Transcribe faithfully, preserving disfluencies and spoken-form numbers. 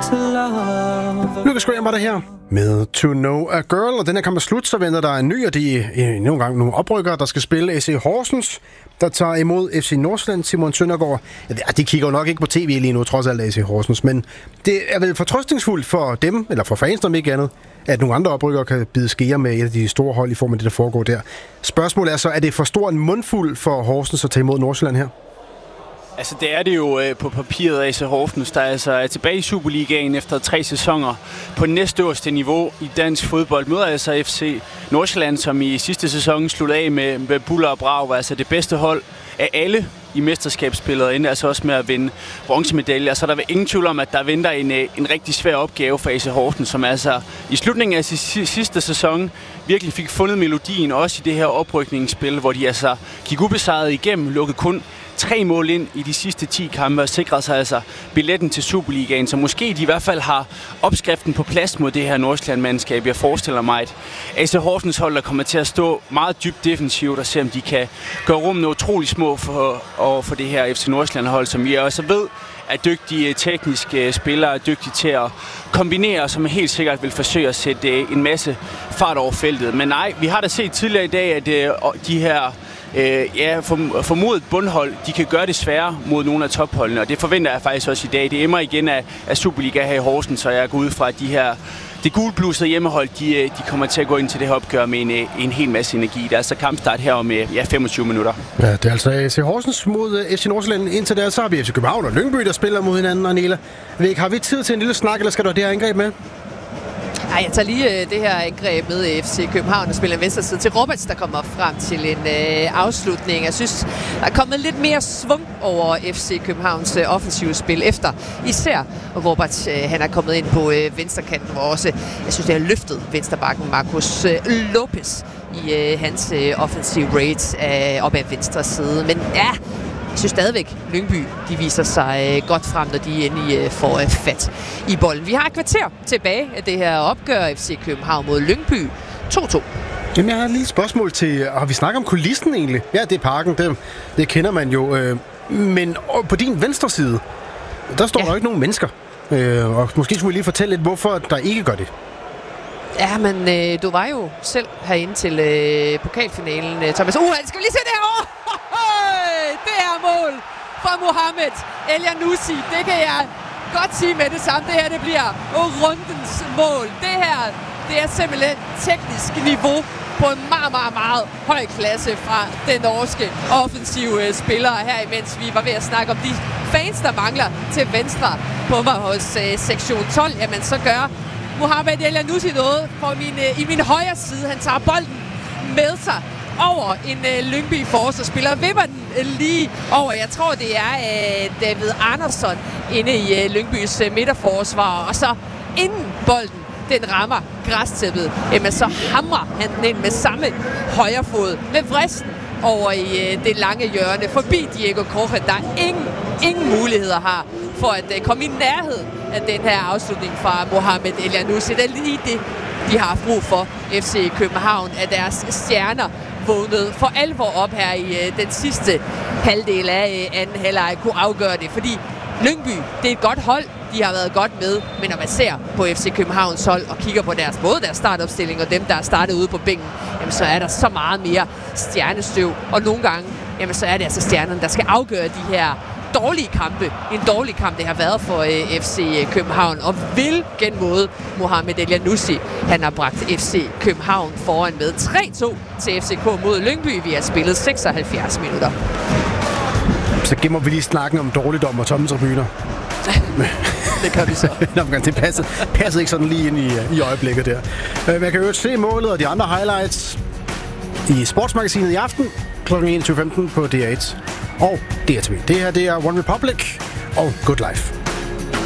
Lucas Graham var der her med To Know a Girl, og den her kamp er slut, så venter der en ny, og de er nogle gange nogle oprykkere, der skal spille A C Horsens, der tager imod F C Nordsjælland. Simon Søndergaard, ja, de kigger jo nok ikke på tv lige nu, trods alt A C Horsens, men det er vel fortrøstningsfuldt for dem, eller for fans, om ikke andet, at nogle andre oprykkere kan bide skære med et af de store hold i form af det, der foregår der. Spørgsmålet er så, er det for stor en mundfuld for Horsens at tage imod Nordsjælland her? Altså, det er det jo øh, på papiret af A C Horsens, der altså er tilbage i Superligaen efter tre sæsoner på næstøverste niveau i dansk fodbold. Møder altså F C Nordsjælland, som i sidste sæson sluttede af med, med buller og brag, altså det bedste hold af alle i mesterskabsspillet, og endte altså også med at vinde bronzemedaljer. Så der er ingen tvivl om, at der venter en, en rigtig svær opgave for A C Horsens, som altså i slutningen af sidste sæson virkelig fik fundet melodien, også i det her oprykningsspil, hvor de altså gik ubesejret igennem, lukkede kun tre mål ind i de sidste ti kampe og sikrede sig altså billetten til Superligaen, så måske de i hvert fald har opskriften på plads mod det her Nordsjælland-mandskab. Jeg forestiller mig, at A C Horsens hold, der kommer til at stå meget dybt defensivt og se, om de kan gøre rummene utrolig små for, over for det her F C Nordsjælland-hold, som vi også ved er dygtige tekniske spillere, er dygtige til at kombinere, som helt sikkert vil forsøge at sætte en masse fart over feltet. Men nej, vi har da set tidligere i dag, at de her Øh, ja, formodet bundhold, de kan gøre det sværere mod nogle af topholdene, og det forventer jeg faktisk også i dag. Det emmer igen af, af Superliga her i Horsens, så jeg går ud fra, at de her det gulblusede hjemmehold, de, de kommer til at gå ind til det her opgør med en, en hel masse energi. Der er så kampstart her om ja, femogtyve minutter. Ja, det er altså A C Horsens mod F C Nordsjælland. Indtil der, så har vi F C København og Lyngby, der spiller mod hinanden. Arnela, har vi tid til en lille snak, eller skal du have det her angreb med? Ej, jeg tager lige øh, det her angreb med F C København og spiller venstre side til Roberts, der kommer frem til en øh, afslutning. Jeg synes, der er kommet lidt mere svung over F C Københavns øh, offensive spil efter. Især Roberts, øh, han er kommet ind på øh, venstrekanten, hvor også, jeg synes, det har løftet venstrebakken Marcus øh, Lopez i øh, hans øh, offensive rates øh, op ad venstre side. Men ja, jeg synes stadigvæk, Lyngby de viser sig øh, godt frem, når de endelig øh, får øh, fat i bolden. Vi har et kvarter tilbage af det her opgør. F C København mod Lyngby to to. Jamen, jeg har et lille spørgsmål til, har vi snakket om kulissen egentlig? Ja, det er parken, det, det kender man jo. Øh, men på din venstre side, der står ja. der ikke nogen mennesker. Øh, og måske skulle vi lige fortælle lidt, hvorfor der ikke gør det. Ja, men øh, du var jo selv herinde til øh, pokalfinalen, øh, Thomas. Uh, skal vi lige se det herovre? Det er mål fra Mohamed Elyounoussi. Det kan jeg godt sige med det samme. Det her, det bliver rundens mål. Det her, det er simpelthen teknisk niveau på en meget, meget, meget høj klasse fra den norske offensive spillere her, imens vi var ved at snakke om de fans, der mangler til venstre på mig hos øh, sektion tolv. Jamen, så gør Mohamed Elyounoussi noget på min, øh, i min højre side. Han tager bolden med sig over en øh, Lyngby forsvarsspiller, vipper den øh, lige over. Jeg tror, det er øh, David Andersson inde i øh, Lyngbys øh, midterforsvar. Og så inden bolden den rammer græstæppet, jamen, så hamrer han den ind med samme højre fod med vristen over i øh, det lange hjørne forbi Diego Coja, der ingen, ingen muligheder har for at øh, komme i nærheden af den her afslutning fra Mohamed Elyounoussi. Det er lige det, de har brug for. F C København af deres stjerner vågnede for alvor op her i øh, den sidste halvdel af øh, anden halvleg kunne afgøre det, fordi Lyngby, det er et godt hold, de har været godt med, men når man ser på F C Københavns hold og kigger på deres, både deres startopstilling og dem, der er startet ude på bænken, jamen så er der så meget mere stjernestøv, og nogle gange, jamen så er det altså stjernerne, der skal afgøre de her dårlige kampe. En dårlig kamp, det har været for øh, F C København, og hvilken måde Mohamed Elyounoussi, han har bragt F C København foran med tre to til F C K mod Lyngby. Vi har spillet seksoghalvfjerds minutter. Så gemmer vi lige snakken om dårligdom og tomme tribuner. Det kan vi så. Nå, det passer, passer ikke sådan lige ind i, i øjeblikket der. Man kan jo se målet og de andre highlights i Sportsmagasinet i aften klokken enogtyve femten på D R et og D R T V. Det her, det er One Republic og Good Life.